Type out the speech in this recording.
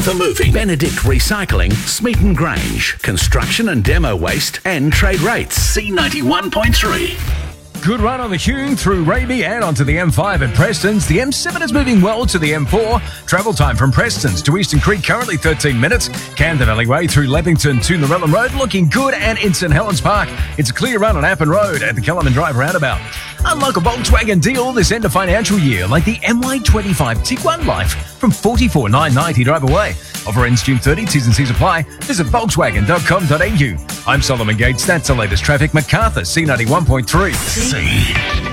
The Moving, Benedict Recycling, Smeaton Grange, Construction and Demo Waste, and Trade Rates. C91.3. Good run on the Hume through Raby and onto the M5 at Preston's. The M7 is moving well to the M4. Travel time from Preston's to Eastern Creek currently 13 minutes. Camden Valley Way through Leppington to Narellan Road looking good, and in St Helens Park it's a clear run on Appin Road at the Kellerman Drive roundabout. Unlock a Volkswagen deal this end of financial year like the MY25 Tiguan Life from $44,990 drive away. Offer ends June 30, T's and C's apply. Visit Volkswagen.com.au. I'm Solomon Gates. That's the latest traffic. MacArthur, C91.3. C.